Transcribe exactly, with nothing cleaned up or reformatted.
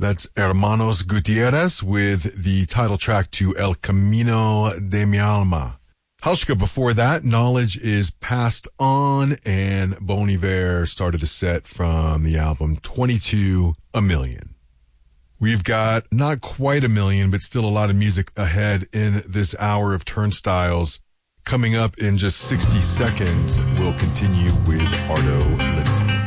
That's Hermanos Gutierrez with the title track to El Camino de mi Alma. Halshka, before that, Knowledge is Passed On, and Bon Iver started the set from the album twenty-two A Million. We've got not quite a million, but still a lot of music ahead in this hour of Turnstiles. Coming up in just sixty seconds, we'll continue with Ardo Lindsay.